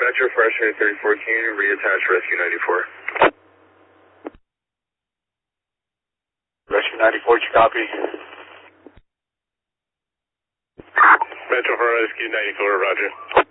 Roger, Fresher 3014, reattach Rescue 94. Rescue 94, you copy? Metro for Rescue 94, Roger.